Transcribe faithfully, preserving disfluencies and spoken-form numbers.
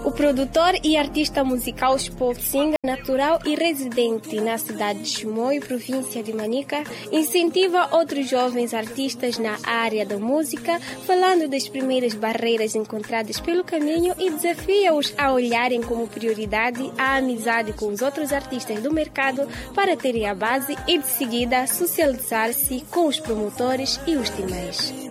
O produtor e artista musical Sport Singer, natural e residente na cidade de Chimoio, província de Manica, incentiva outros jovens artistas na área da música, falando das primeiras barreiras encontradas pelo caminho e desafia-os a olharem como prioridade a amizade com os outros artistas do mercado para terem a base e, de seguida, socializar-se com os promotores e os demais.